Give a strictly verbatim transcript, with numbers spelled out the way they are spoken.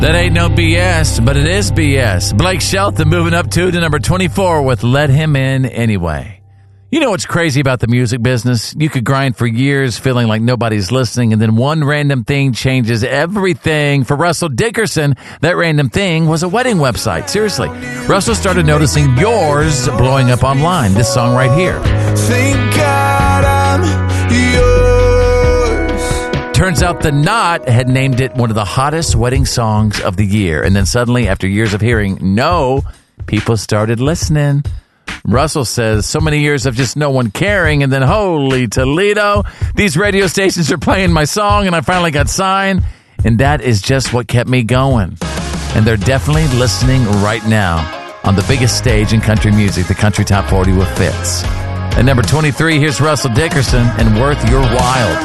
That ain't no B S, but it is B S. Blake Shelton moving up two to number twenty-four with Let Him In Anyway. You know what's crazy about the music business? You could grind for years feeling like nobody's listening, and then one random thing changes everything. For Russell Dickerson, that random thing was a wedding website. Seriously. Russell started noticing yours blowing up online. This song right here. Thank God I'm yours. Turns out The Knot had named it one of the hottest wedding songs of the year. And then suddenly, after years of hearing no, people started listening. Russell says, so many years of just no one caring, and then holy Toledo, these radio stations are playing my song, and I finally got signed, and that is just what kept me going. And they're definitely listening right now on the biggest stage in country music, the Country Top forty with Fitz. At number twenty-three, here's Russell Dickerson and Worth Your While.